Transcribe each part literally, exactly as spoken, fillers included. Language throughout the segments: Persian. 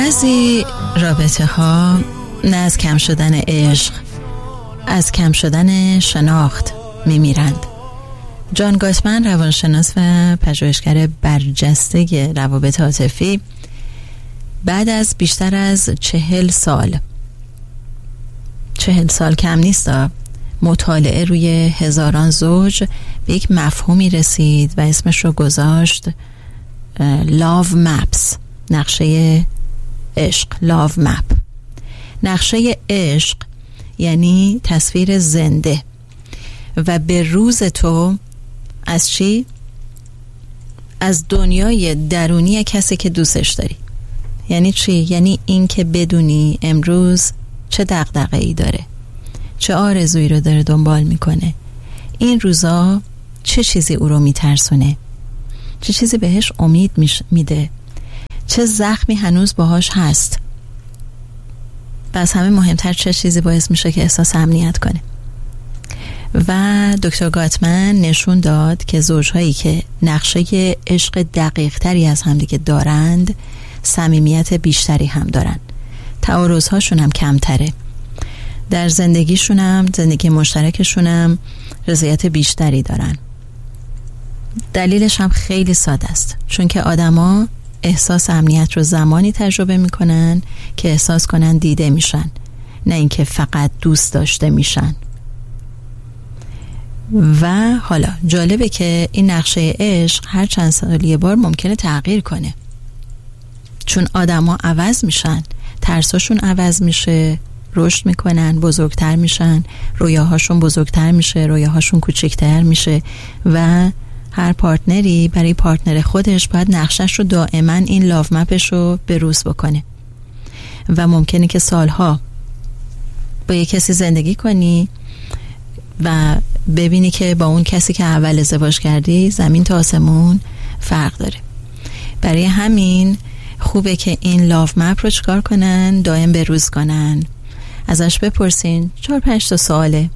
بعضی رابطه ها نه از کم شدن عشق، از کم شدن شناخت میمیرند. جان گاتمن، روانشناس و پژوهشگر برجسته روابط عاطفی، بعد از بیشتر از چهل سال چهل سال کم نیست، مطالعه روی هزاران زوج به یک مفهومی رسید و اسمش رو گذاشت Love Maps، نقشه عشق. Love Map، نقشه عشق یعنی تصویر زنده و به روز تو از چی؟ از دنیای درونی کسی که دوستش داری. یعنی چی؟ یعنی این که بدونی امروز چه دغدغه‌ای داره، چه آرزویی رو داره دنبال میکنه، این روزا چه چیزی او رو میترسونه، چه چیزی بهش امید میده، چه زخمی هنوز باهاش هست، و از همه مهمتر چه چیزی باعث میشه که احساس امنیت کنه. و دکتر گاتمن نشون داد که زوجهایی که نقشه عشق دقیق تری از همدیگه دارند صمیمیت بیشتری هم دارن، تعارض‌هاشون هم کمتره، در زندگیشون هم زندگی مشترکشون هم رضایت بیشتری دارن. دلیلش هم خیلی ساده است، چون که آدما احساس امنیت رو زمانی تجربه میکنن که احساس کنن دیده میشن، نه اینکه فقط دوست داشته میشن. و حالا جالبه که این نقشه عشق هر چند سال یه بار ممکنه تغییر کنه، چون آدما عوض میشن، ترساشون عوض میشه، رشد میکنن، بزرگتر میشن، رویاهاشون بزرگتر میشه، رویاهاشون کوچکتر میشه و هر پارتنری برای پارتنر خودش باید نقشش رو دائما این لاو مپش رو بروز بکنه. و ممکنه که سالها با یک کسی زندگی کنی و ببینی که با اون کسی که اول ازدواج کردی زمین تا آسمون فرق داره. برای همین خوبه که این لاو مپ رو چکار کنن؟ دائم بروز کنن، ازش بپرسین. چهار پنج تا سواله.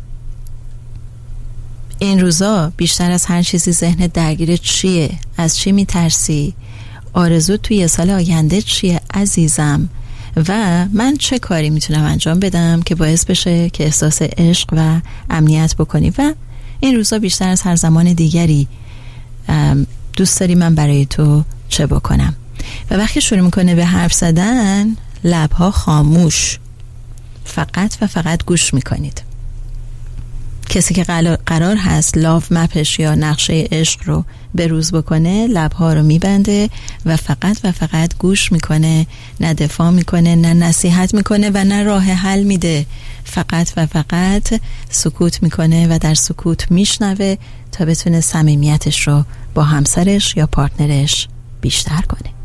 این روزا بیشتر از هر چیزی ذهن درگیر چیه؟ از چی میترسی؟ آرزو توی یه سال آینده چیه عزیزم؟ و من چه کاری میتونم انجام بدم که باعث بشه که احساس عشق و امنیت بکنی؟ و این روزا بیشتر از هر زمان دیگری دوست داری من برای تو چه بکنم؟ و وقتی شروع میکنه به حرف زدن، لبها خاموش، فقط و فقط گوش میکنید. کسی که قرار هست لاو مپش یا نقشه عشق رو بروز بکنه، لبها رو میبنده و فقط و فقط گوش میکنه، نه دفاع میکنه، نه نصیحت میکنه و نه راه حل میده، فقط و فقط سکوت میکنه و در سکوت میشنوه تا بتونه صمیمیتش رو با همسرش یا پارتنرش بیشتر کنه.